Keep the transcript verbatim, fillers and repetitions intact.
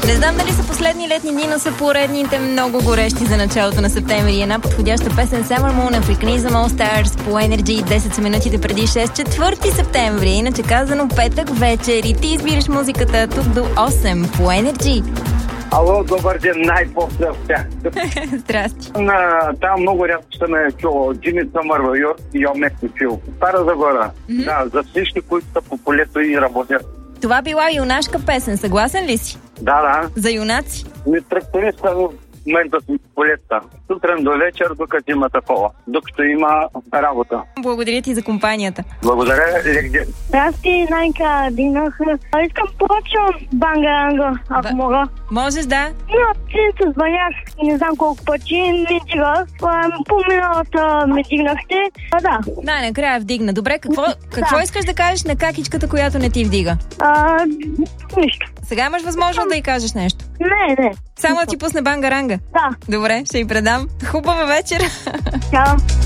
Не знам дали са последни летни дни, но са поредните много горещи за началото на септември. Една подходяща песен Summer Moon, Africanism All Stars по Energy. десет са минутите преди шест, четвърти септември. Иначе казано петък вечер и ти избираш музиката тук до осем по Energy. Ало, добър ден, най-после от тях. Здрасти. Там много рядко ще ме е чуло. Джимми Съмър в Йорк и Йомек Чил. Стара Загора. Mm-hmm. Да, за всички, които са по полето и работят. Това била юнашка песен, съгласен ли си? Да, да. За юнаци? Ми тракториста в момента си по полета. Сутрин до вечер, докато има такова. Докато има работа. Благодаря ти за компанията. Благодаря, Легде. Здрасти, Найка, дигнах. Искам повече бангаранга, ако Ба... мога. Можеш, да. Но ти се звънях, не знам колко пъти, не дигах. По-миналата ме дигнахте. А, да. Да, накрая вдигна. Добре, какво, какво да. искаш да кажеш на какичката, която не ти вдига? А, нищо. Сега имаш възможност да й кажеш нещо. Не, не. Само да ти пусне бангаранга? Да. Добре, ще й предам. Хубава вечер. Чао.